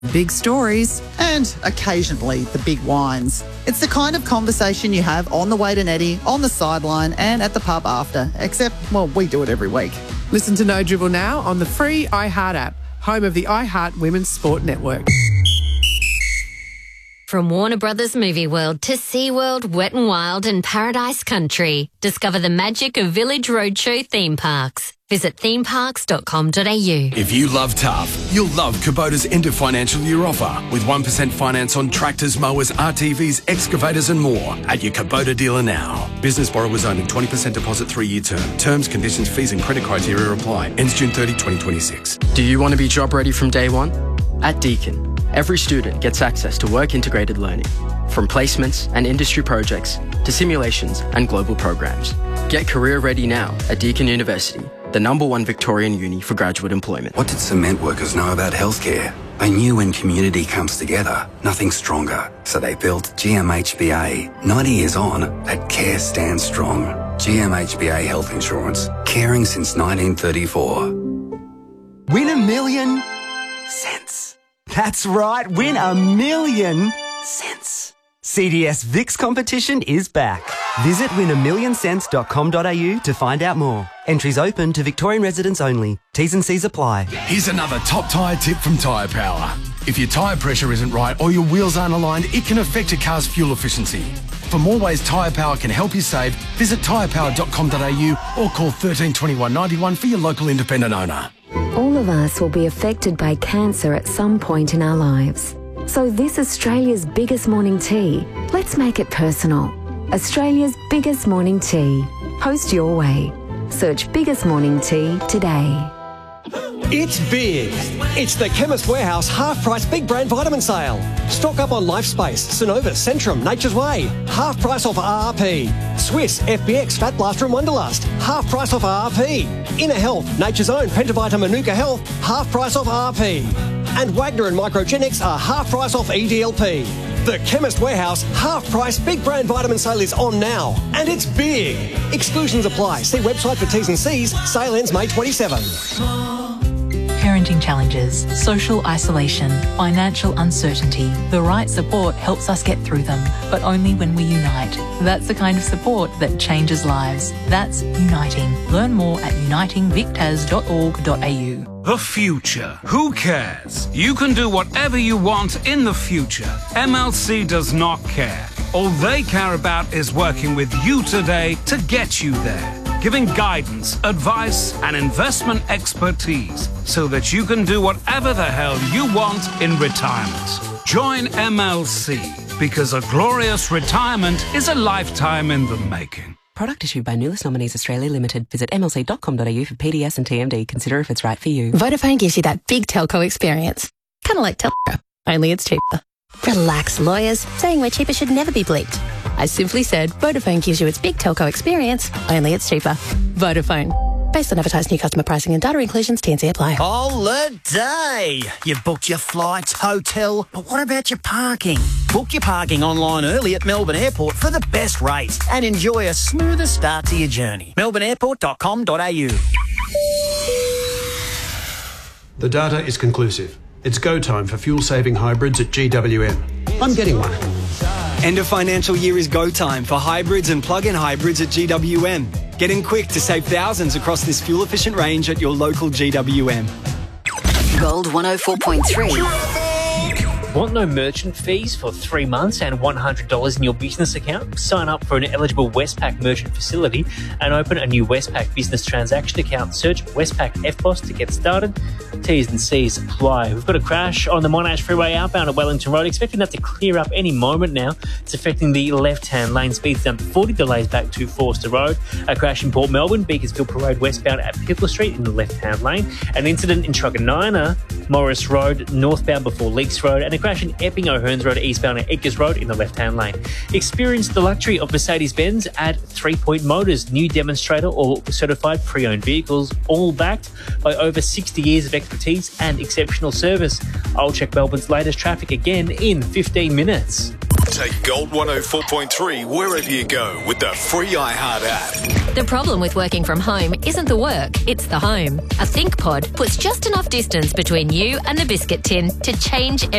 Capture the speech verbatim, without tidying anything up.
Big stories. And occasionally the big wines. It's the kind of conversation you have on the way to Netty, on the sideline and at the pub after. Except, well, we do it every week. Listen to No Dribble now on the free iHeart app, home of the iHeart Women's Sport Network. From Warner Brothers Movie World to SeaWorld, Wet n Wild and Paradise Country. Discover the magic of Village Roadshow theme parks. Visit theme parks dot com dot a u. If you love tough, you'll love Kubota's end of financial year offer with one percent finance on tractors, mowers, R T Vs, excavators and more at your Kubota dealer now. Business borrowers only, twenty percent deposit, three-year term. Terms, conditions, fees and credit criteria apply. Ends June thirtieth, twenty twenty-six. Do you want to be job ready from day one? At Deakin, every student gets access to work-integrated learning, from placements and industry projects to simulations and global programs. Get career ready now at Deakin University, the number one Victorian uni for graduate employment. What did cement workers know about healthcare? They knew when community comes together, nothing's stronger. So they built G M H B A. ninety years on, that care stands strong. G M H B A Health Insurance, caring since nineteen thirty-four. Win a million cents. That's right, win a million cents. C D S Vix competition is back. Visit win a million cents dot com dot a u to find out more. Entries open to Victorian residents only. T's and C's apply. Here's another top tyre tip from Tyre Power. If your tyre pressure isn't right or your wheels aren't aligned, it can affect your car's fuel efficiency. For more ways Tyre Power can help you save, visit tyre power dot com dot a u or call one three two one, nine one for your local independent owner. All of us will be affected by cancer at some point in our lives. So this Australia's biggest morning tea, let's make it personal. Australia's biggest morning tea. Post your way. Search Biggest Morning Tea today. It's big. It's the Chemist Warehouse half-price big brand vitamin sale. Stock up on LifeSpace, Synovus, Centrum, Nature's Way. Half price off R R P. Swiss, F B X, Fat Blaster and Wonderlust. Half price off R R P. Inner Health, Nature's Own, Pentavita Manuka Health. Half price off R R P. And Wagner and Microgenics are half price off E D L P. The Chemist Warehouse half-price big brand vitamin sale is on now. And it's big. Exclusions apply. See website for T's and C's. Sale ends May twenty-seventh. Parenting challenges, social isolation, financial uncertainty. The right support helps us get through them, but only when we unite. That's the kind of support that changes lives. That's uniting. Learn more at uniting victas dot org dot a u. The future. Who cares? You can do whatever you want in the future. M L C does not care. All they care about is working with you today to get you there. Giving guidance, advice and investment expertise so that you can do whatever the hell you want in retirement. Join M L C because a glorious retirement is a lifetime in the making. Product issued by Nulis Nominees Australia Limited. Visit m l c dot com dot a u for P D S and T M D. Consider if it's right for you. Vodafone gives you that big telco experience. Kind of like telco, only it's cheaper. Relax, lawyers. Saying we're cheaper should never be bleeped. I simply said Vodafone gives you its big telco experience, only it's cheaper. Vodafone. Based on advertised new customer pricing and data inclusions, T and C apply. Holiday! You've booked your flights, hotel, but what about your parking? Book your parking online early at Melbourne Airport for the best rates and enjoy a smoother start to your journey. melbourne airport dot com dot a u. The data is conclusive. It's go time for fuel-saving hybrids at G W M. I'm getting one. End of financial year is go time for hybrids and plug-in hybrids at G W M. Get in quick to save thousands across this fuel-efficient range at your local G W M. Gold one oh four point three. Want no merchant fees for three months and one hundred dollars in your business account? Sign up for an eligible Westpac merchant facility and open a new Westpac business transaction account. Search Westpac F B O S to get started. T's and C's apply. We've got a crash on the Monash Freeway outbound at Wellington Road. Expecting that to clear up any moment now. It's affecting the left-hand lane. Speeds down to forty, delays back to Forster Road. A crash in Port Melbourne, Beaconsfield Parade westbound at Pippa Street in the left-hand lane. An incident in Truganina, Morris Road, northbound before Leaks Road. And a crash in Epping O'Hearns Road eastbound at Edgars Road in the left-hand lane. Experience the luxury of Mercedes-Benz at Three Point Motors, new demonstrator or certified pre-owned vehicles, all backed by over sixty years of expertise and exceptional service. I'll check Melbourne's latest traffic again in fifteen minutes. Take Gold one oh four point three wherever you go with the free iHeart app. The problem with working from home isn't the work, it's the home. A ThinkPod puts just enough distance between you and the biscuit tin to change